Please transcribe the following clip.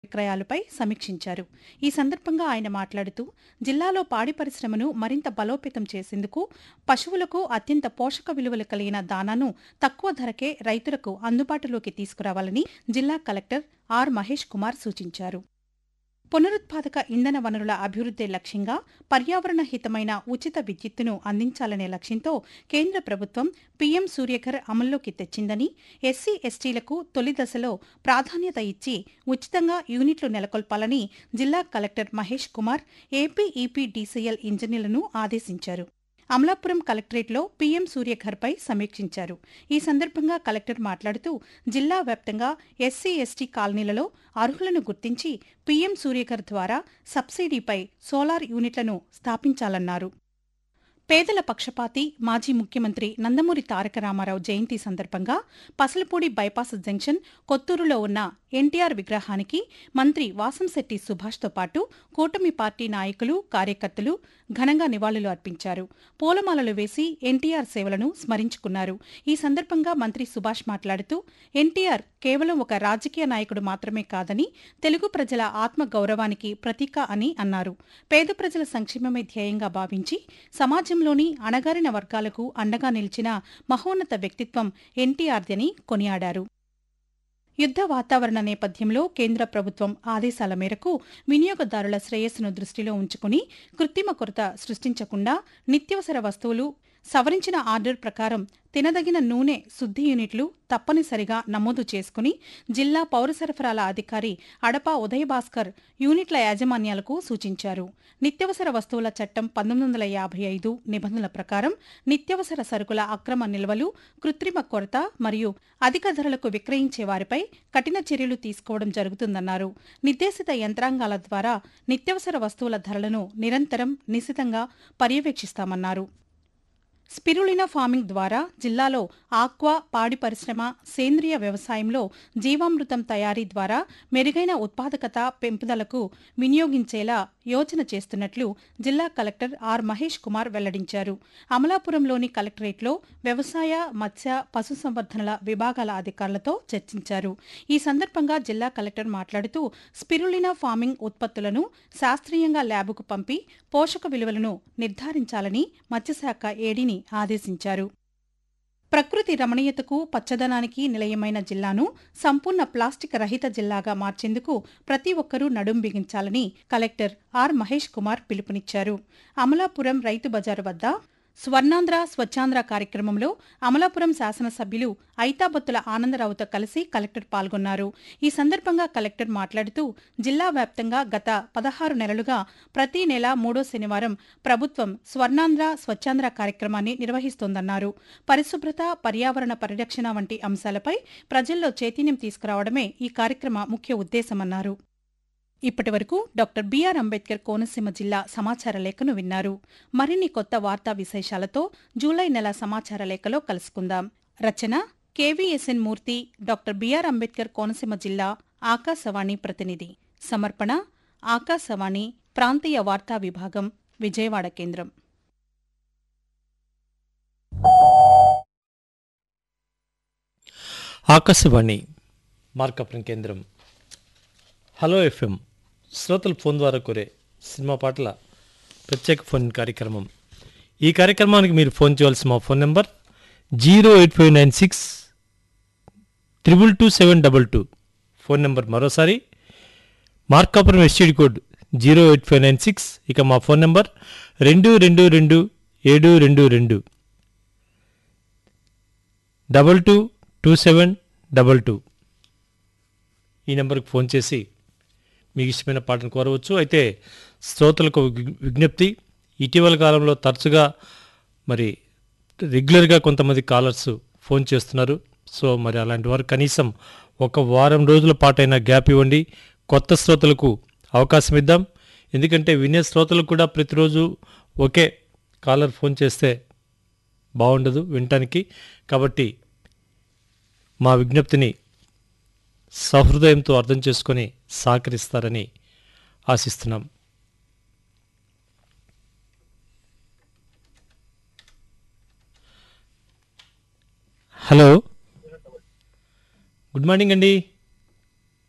విక్రయాలపై సమీక్షించారు. ఈ సందర్భంగా ఆయన మాట్లాడుతూ జిల్లాలో పాడి పరిశ్రమను మరింత బలోపేతం చేసేందుకు పశువులకు అత్యంత పోషక విలువలు కలిగిన దానాను తక్కువ ధరకే రైతులకు అందుబాటులోకి తీసుకురావాలని జిల్లా కలెక్టర్ ఆర్ మహేష్ కుమార్ సూచించారు. పునరుత్పాదక ఇంధన వనరుల అభివృద్ధి లక్ష్యంగా పర్యావరణ హితమైన ఉచిత విద్యుత్తును అందించాలనే లక్ష్యంతో కేంద్ర ప్రభుత్వం పీఎం సూర్యఘర్ అమల్లోకి తెచ్చిందని, ఎస్సీ ఎస్టీలకు తొలి దశలో ప్రాధాన్యత ఇచ్చి ఉచితంగా యూనిట్లు నెలకొల్పాలని జిల్లా collector Mahesh Kumar AP EPDCL ఇంజనీర్లను ఆదేశించారు. అమలాపురం కలెక్టరేట్లో పీఎం సూర్యఘర్పై సమీక్షించారు. ఈ సందర్భంగా కలెక్టర్ మాట్లాడుతూ జిల్లా వ్యాప్తంగా ఎస్సీ ఎస్టీ కాలనీలలో అర్హులను గుర్తించి పీఎం సూర్యఘర్ ద్వారా సబ్సిడీపై సోలార్ యూనిట్లను స్థాపించాలన్నారు. పేదల పక్షపాతి మాజీ ముఖ్యమంత్రి నందమూరి తారక రామారావు జయంతి సందర్భంగా పసలపూడి బైపాస్ జంక్షన్ కొత్తూరులో ఉన్న ఎన్టీఆర్ విగ్రహానికి మంత్రి వాసంశెట్టి సుభాష్తో పాటు కూటమి పార్టీ నాయకులు, కార్యకర్తలు ఘనంగా నివాళులు అర్పించారు. పూలమాలలు వేసి ఎన్టీఆర్ సేవలను స్మరించుకున్నారు. ఈ సందర్భంగా మంత్రి సుభాష్ మాట్లాడుతూ ఎన్టీఆర్ కేవలం ఒక రాజకీయ నాయకుడు మాత్రమే కాదని, తెలుగు ప్రజల ఆత్మగౌరవానికి ప్రతీక అని అన్నారు. పేద ప్రజల సంక్షేమమే ధ్యేయంగా భావించి సమాజంలోని అణగారిన వర్గాలకు అండగా నిలిచిన మహోన్నత వ్యక్తిత్వం ఎన్టీఆర్దని కొనియాడారు. యుద్ధ వాతావరణ నేపథ్యంలో కేంద్ర ప్రభుత్వం ఆదేశాల మేరకు వినియోగదారుల శ్రేయస్సును దృష్టిలో ఉంచుకుని కృత్రిమ కొరత సృష్టించకుండా నిత్యవసర వస్తువులు సవరించిన ఆర్డర్ ప్రకారం తినదగిన నూనె శుద్ధి యూనిట్లు తప్పనిసరిగా నమోదు చేసుకుని జిల్లా పౌర సరఫరాల అధికారి అడపా ఉదయభాస్కర్ యూనిట్ల యాజమాన్యాలకు సూచించారు. నిత్యవసర వస్తువుల చట్టం 1955 నిబంధనల ప్రకారం నిత్యవసర సరుకుల అక్రమ నిల్వలు, కృత్రిమ కొరత మరియు అధిక ధరలకు విక్రయించే వారిపై కఠిన చర్యలు తీసుకోవడం జరుగుతుందన్నారు. నిర్దేశిత యంత్రాంగాల ద్వారా నిత్యవసర వస్తువుల ధరలను నిరంతరం నిశితంగా పర్యవేక్షిస్తామన్నారు. స్పిరులినా ఫార్మింగ్ ద్వారా జిల్లాలో ఆక్వా, పాడి పరిశ్రమ, సేంద్రియ వ్యవసాయంలో జీవామృతం తయారీ ద్వారా మెరుగైన ఉత్పాదకత పెంపుదలకు వినియోగించేలా యోచన చేస్తున్నట్లు జిల్లా కలెక్టర్ ఆర్ మహేష్ కుమార్ వెల్లడించారు. అమలాపురంలోని కలెక్టరేట్లో వ్యవసాయ, మత్స్య, పశుసంవర్ధనల విభాగాల అధికారులతో చర్చించారు. ఈ సందర్భంగా జిల్లా కలెక్టర్ మాట్లాడుతూ స్పిరులినా ఫార్మింగ్ ఉత్పత్తులను శాస్త్రీయంగా ల్యాబుకు పంపి పోషక విలువలను నిర్ధారించాలని మత్స్యశాఖ ఏడీని ఆదేశించారు. ప్రకృతి రమణీయతకు, పచ్చదనానికి నిలయమైన జిల్లాను సంపూర్ణ ప్లాస్టిక్ రహిత జిల్లాగా మార్చేందుకు ప్రతి ఒక్కరూ నడుం బిగించాలని కలెక్టర్ ఆర్ మహేష్ కుమార్ పిలుపునిచ్చారు. అమలాపురం రైతు బజారు వద్ద స్వర్ణాంధ్ర స్వచ్ఛాంధ్ర కార్యక్రమంలో అమలాపురం శాసనసభ్యులు ఐతాబత్తుల ఆనందరావుతో కలిసి కలెక్టర్ పాల్గొన్నారు. ఈ సందర్భంగా కలెక్టర్ మాట్లాడుతూ జిల్లా వ్యాప్తంగా గత 16 నెలలుగా ప్రతి నెల 3వ శనివారం ప్రభుత్వం స్వర్ణాంధ్ర స్వచ్ఛాంధ్ర కార్యక్రమాన్ని నిర్వహిస్తోందన్నారు. పరిశుభ్రత, పర్యావరణ పరిరక్షణ వంటి అంశాలపై ప్రజల్లో చైతన్యం తీసుకురావడమే ఈ కార్యక్రమ ముఖ్య ఉద్దేశమన్నారు. ఇప్పటివరకు డాక్టర్ బిఆర్ అంబేద్కర్ కోనసీమ జిల్లా సమాచార లేఖను విన్నారు. మరిన్ని కొత్త వార్తా విశేషాలతో జూలై నెల సమాచార లేఖలో కలుసుకుందాం. రచన కేవీఎస్ఎన్ మూర్తి, డాక్టర్ బిఆర్ అంబేద్కర్ కోనసీమ జిల్లా ఆకాశవాణి ప్రతినిధి. సమర్పణ ఆకాశవాణి ప్రాంతీయ వార్తా విభాగం, విజయవాడ కేంద్రం. ఆకాశవాణి మార్కాపురం కేంద్రం. హలో ఎఫ్ఎం శ్రోతలు ఫోన్ ద్వారా కోరే సినిమా పాటల ప్రత్యేక ఫోన్ కార్యక్రమం. ఈ కార్యక్రమానికి మీరు ఫోన్ చేయాల్సిన మా ఫోన్ నెంబర్ 08596 222 ఫోన్ నెంబర్ మరోసారి మార్కాపురం ఎస్టీడీ కోడ్ 08596. ఇక మా ఫోన్ నెంబర్ 222722 222722. ఈ నెంబర్కి ఫోన్ చేసి మీకు ఇష్టమైన పాటను కోరవచ్చు. అయితే శ్రోతలకు విజ్ఞప్తి, ఇటీవల కాలంలో తరచుగా రెగ్యులర్గా కొంతమంది కాలర్స్ ఫోన్ చేస్తున్నారు. సో అలాంటి వారు కనీసం ఒక వారం రోజుల పాటైనా గ్యాప్ ఇవ్వండి. కొత్త శ్రోతలకు అవకాశం ఇద్దాం. ఎందుకంటే వినే శ్రోతలకు కూడా ప్రతిరోజు ఒకే కాలర్ ఫోన్ చేస్తే బాగుండదు వినటానికి. కాబట్టి మా విజ్ఞప్తిని సహృదయంతో అర్థం చేసుకొని సహకరిస్తారని ఆశిస్తున్నాం. హలో, గుడ్ మార్నింగ్ అండి.